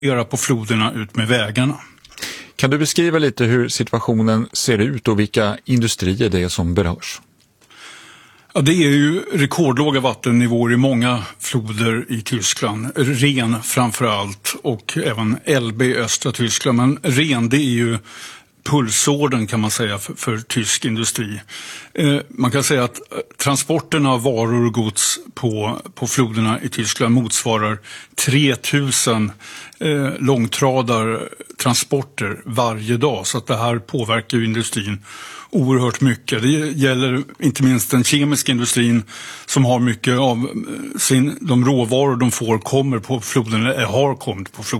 göra på floderna ut med vägarna. Kan du beskriva lite hur situationen ser ut och vilka industrier det är som berörs? Ja, det är ju rekordlåga vattennivåer i många floder i Tyskland. Ren framför allt och även Elbe i östra Tyskland. Men Ren, det är ju pulsådern kan man säga för tysk industri. Man kan säga att transporterna av varor och gods på floderna i Tyskland motsvarar 3000 långtradartransporter varje dag. Så att det här påverkar ju industrin oerhört mycket. Det gäller inte minst den kemiska industrin som har mycket av de råvaror de får kommer på floden eller har kommit på floden.